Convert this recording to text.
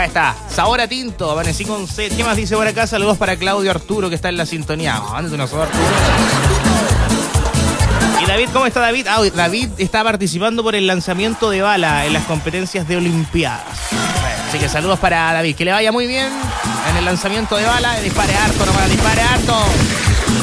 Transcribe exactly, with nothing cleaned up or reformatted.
Acá está, sabor a tinto, amanecí con sed. ¿Qué más dice por acá? Saludos para Claudio Arturo, que está en la sintonía. Mándate una soda, Arturo. Y David, ¿cómo está David? Ah, David está participando por el lanzamiento de bala en las competencias de Olimpiadas. Así que saludos para David, que le vaya muy bien en el lanzamiento de bala. Dispare harto nomás, dispare harto.